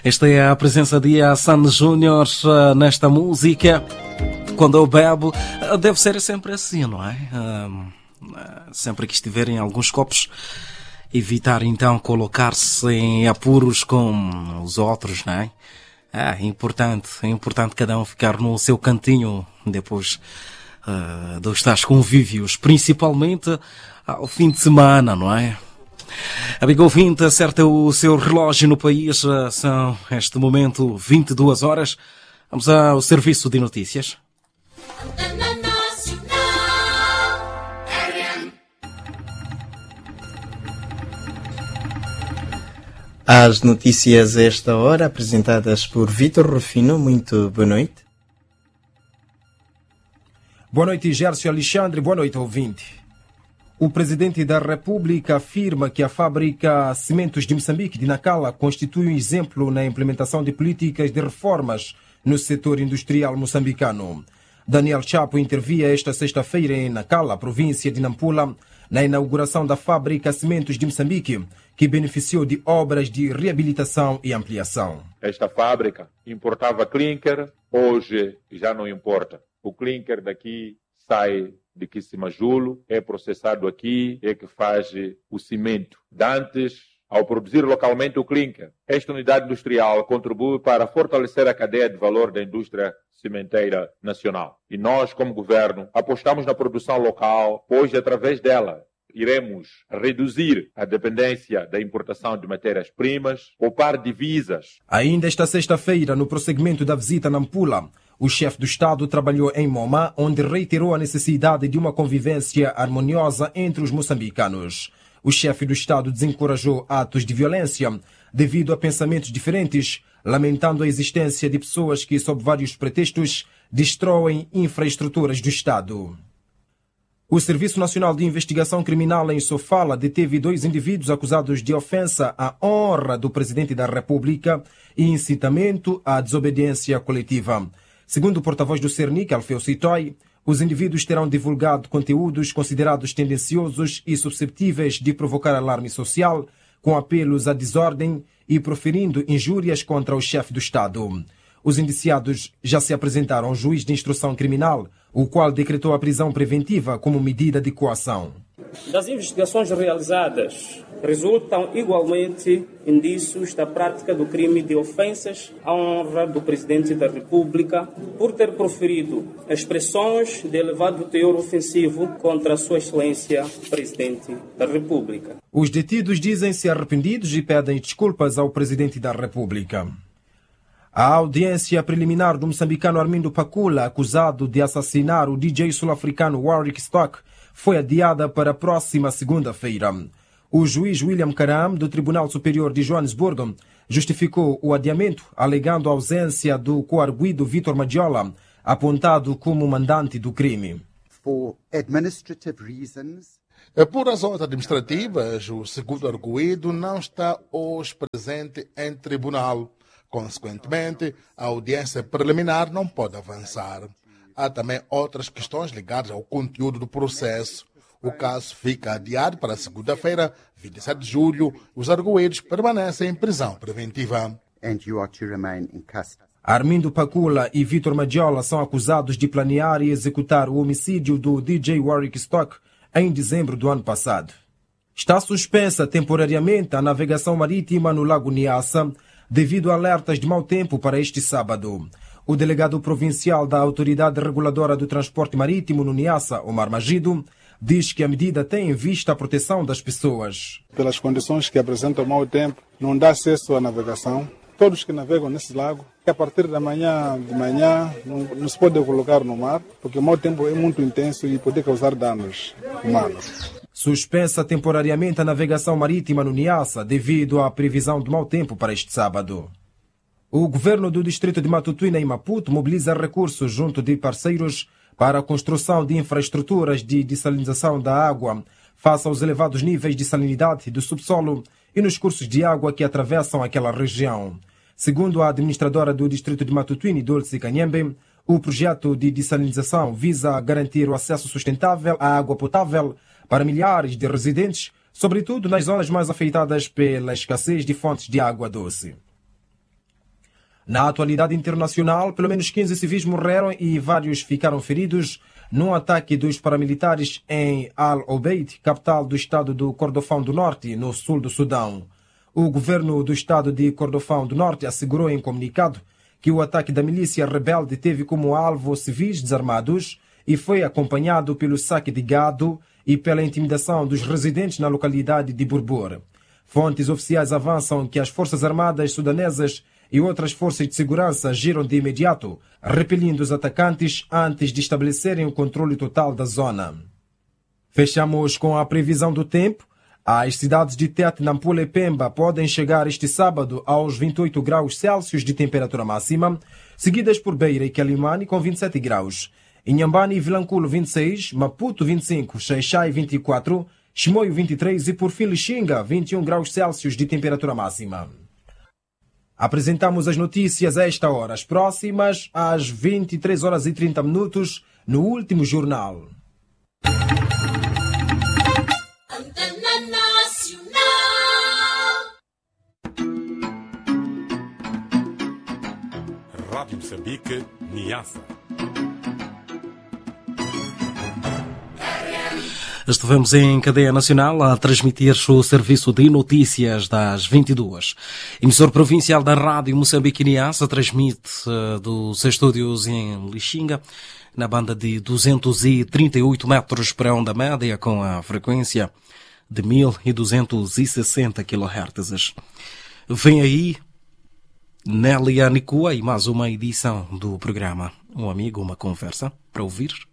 Esta é a presença de Hassan Júnior nesta música. Quando eu bebo, deve ser sempre assim, não é? Sempre que estiver em alguns copos, evitar então colocar-se em apuros com os outros, não é? É importante cada um ficar no seu cantinho depois dos tais convívios, principalmente ao fim de semana, não é? Amigo ouvinte, acerta o seu relógio no país, são neste momento 22 horas. Vamos ao serviço de notícias. As notícias a esta hora, apresentadas por Vítor Rufino. Muito boa noite. Boa noite, Gércio Alexandre. Boa noite, ouvinte. O presidente da República afirma que a fábrica Cimentos de Moçambique, de Nacala, constitui um exemplo na implementação de políticas de reformas no setor industrial moçambicano. Daniel Chapo intervia esta sexta-feira em Nacala, província de Nampula, na inauguração da fábrica Cimentos de Moçambique, que beneficiou de obras de reabilitação e ampliação. Esta fábrica importava clinker, hoje já não importa. O clinker daqui sai de Quisimajulo, é processado aqui, é que faz o cimento. Dantes, ao produzir localmente o clinker, esta unidade industrial contribui para fortalecer a cadeia de valor da indústria cimenteira nacional. E nós, como governo, apostamos na produção local, pois através dela iremos reduzir a dependência da importação de matérias-primas, poupar divisas. Ainda esta sexta-feira, no prosseguimento da visita a Nampula, o chefe do Estado trabalhou em Moma, onde reiterou a necessidade de uma convivência harmoniosa entre os moçambicanos. O chefe do Estado desencorajou atos de violência devido a pensamentos diferentes, lamentando a existência de pessoas que, sob vários pretextos, destroem infraestruturas do Estado. O Serviço Nacional de Investigação Criminal em Sofala deteve 2 indivíduos acusados de ofensa à honra do Presidente da República e incitamento à desobediência coletiva. Segundo o porta-voz do Cernic, Alfeu Citói, os indivíduos terão divulgado conteúdos considerados tendenciosos e suscetíveis de provocar alarme social, com apelos à desordem e proferindo injúrias contra o chefe do Estado. Os indiciados já se apresentaram ao juiz de instrução criminal, o qual decretou a prisão preventiva como medida de coação. Das investigações realizadas, resultam igualmente indícios da prática do crime de ofensas à honra do Presidente da República por ter proferido expressões de elevado teor ofensivo contra a Sua Excelência Presidente da República. Os detidos dizem-se arrependidos e pedem desculpas ao Presidente da República. A audiência preliminar do moçambicano Armindo Pacula, acusado de assassinar o DJ sul-africano Warwick Stock, foi adiada para a próxima segunda-feira. O juiz William Karam, do Tribunal Superior de Joanesburgo, justificou o adiamento, alegando a ausência do coarguido Vítor Madiola, apontado como mandante do crime. Por razões administrativas, o segundo arguido não está hoje presente em tribunal. Consequentemente, a audiência preliminar não pode avançar. Há também outras questões ligadas ao conteúdo do processo. O caso fica adiado para segunda-feira, 27 de julho. Os arguidos permanecem em prisão preventiva. Armindo Pacula e Vítor Madiola são acusados de planear e executar o homicídio do DJ Warwick Stock em dezembro do ano passado. Está suspensa temporariamente a navegação marítima no Lago Niassa devido a alertas de mau tempo para este sábado. O delegado provincial da Autoridade Reguladora do Transporte Marítimo no Niassa, Omar Magido, diz que a medida tem em vista a proteção das pessoas. Pelas condições que apresentam mau tempo, não dá acesso à navegação. Todos que navegam nesse lago, a partir de manhã não se pode colocar no mar, porque o mau tempo é muito intenso e pode causar danos humanos. Suspensa temporariamente a navegação marítima no Niassa devido à previsão de mau tempo para este sábado. O governo do distrito de Matutuina, em Maputo, mobiliza recursos junto de parceiros para a construção de infraestruturas de dessalinização da água face aos elevados níveis de salinidade do subsolo e nos cursos de água que atravessam aquela região. Segundo a administradora do distrito de Matutuina, Dulce Canhembe, o projeto de dessalinização visa garantir o acesso sustentável à água potável para milhares de residentes, sobretudo nas zonas mais afetadas pela escassez de fontes de água doce. Na atualidade internacional, pelo menos 15 civis morreram e vários ficaram feridos num ataque dos paramilitares em Al-Obeid, capital do estado do Kordofão do Norte, no sul do Sudão. O governo do estado de Kordofão do Norte assegurou em comunicado que o ataque da milícia rebelde teve como alvo civis desarmados e foi acompanhado pelo saque de gado e pela intimidação dos residentes na localidade de Burbur. Fontes oficiais avançam que as Forças Armadas sudanesas e outras forças de segurança agiram de imediato, repelindo os atacantes antes de estabelecerem o controle total da zona. Fechamos com a previsão do tempo. As cidades de Tete, Nampula e Pemba podem chegar este sábado aos 28 graus Celsius de temperatura máxima, seguidas por Beira e Quelimane com 27 graus. Inhambane e Vilanculo 26, Maputo 25, Xai-Xai 24, Chimoio 23 e por fim Lixinga 21 graus Celsius de temperatura máxima. Apresentamos as notícias a esta hora, as próximas às 23 horas e 30 minutos no último jornal. Rádio Moçambique, Niassa. Estivemos em cadeia nacional a transmitir o serviço de notícias das 22. Emissor provincial da Rádio Moçambique Niassa transmite dos estúdios em Lixinga, na banda de 238 metros para onda média, com a frequência de 1260 kHz. Vem aí Nélia Nicua e mais uma edição do programa Um Amigo, uma Conversa, para ouvir